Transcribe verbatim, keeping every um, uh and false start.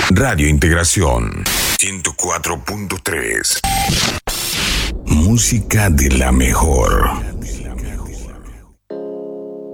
Radio Integración ciento cuatro punto tres. Música de la mejor.